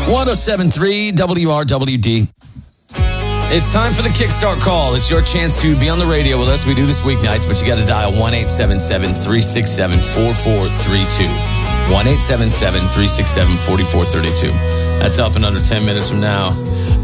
107.3 WRWD. It's time for the Kickstart call. It's your chance to be on the radio with us. We do this weeknights, but you got to dial 1-877-367-4432. 1-877-367-4432. That's up in under 10 minutes from now.